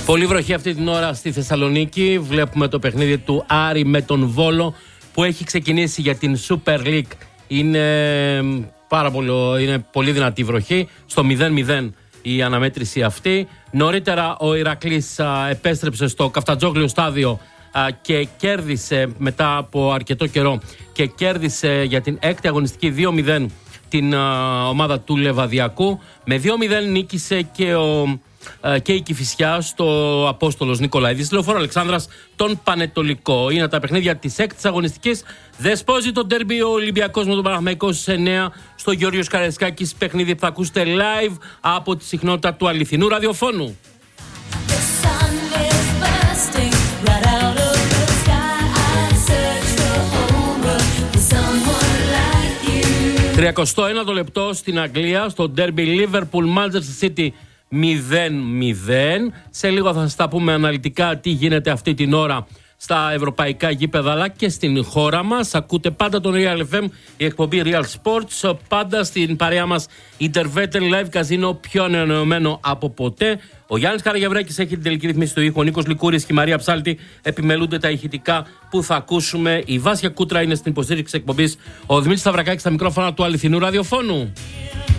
Πολύ βροχή αυτή την ώρα στη Θεσσαλονίκη. Βλέπουμε το παιχνίδι του Άρη με τον Βόλο που έχει ξεκινήσει για την Super League. Είναι πολύ δυνατή βροχή. Στο 0-0 η αναμέτρηση αυτή. Νωρίτερα ο Ηρακλής επέστρεψε στο Καφτατζόγλιο στάδιο και κέρδισε μετά από αρκετό καιρό και κέρδισε για την έκτη αγωνιστική 2-0 την ομάδα του Λεβαδιακού. Με 2-0 νίκησε και η Κηφισιά στο Απόστολος Νικολαίδης. Λεωφόρο Αλεξάνδρας τον Πανετολικό. Είναι τα παιχνίδια της έκτης αγωνιστικής. Δεσπόζει το ντέρμπι ο Ολυμπιακός με τον Παναθηναϊκό στις 9 στο Γεώργιος Καραϊσκάκης. Παιχνίδι που θα ακούσετε live από τη συχνότητα του αληθινού ραδιοφώνου. 31 λεπτό στην Αγγλία, στο ντέρμπι Liverpool-Manchester City 0-0. Σε λίγο θα σας τα πούμε αναλυτικά τι γίνεται αυτή την ώρα στα ευρωπαϊκά γήπεδα αλλά και στην χώρα μας. Ακούτε πάντα τον Real FM, η εκπομπή Real Sports. Πάντα στην παρέα μας Intervetel Live Casino, πιο ανανεωμένο από ποτέ. Ο Γιάννης Καραγευρέκης έχει την τελική ρυθμίση του ήχου. Ο Νίκος Λικούρης και η Μαρία Ψάλτη επιμελούνται τα ηχητικά που θα ακούσουμε. Η Βάσια Κούτρα είναι στην υποστήριξη εκπομπής. Ο Δημήτρης Σταυρακάκης στα μικρόφωνα του αληθινού ραδιοφώνου.